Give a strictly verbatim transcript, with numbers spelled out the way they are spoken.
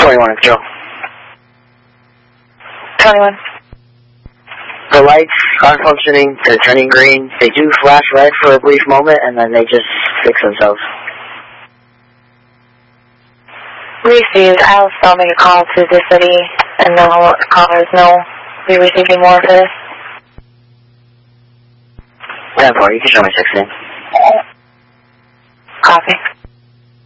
twenty-one, control. twenty-one. The lights aren't functioning, they're turning green. They do flash red for a brief moment, and then they just fix themselves. Received. I'll still make a call to the city, and then I'll let the callers know we received more for this. ten four, you can show me sixteen. Copy.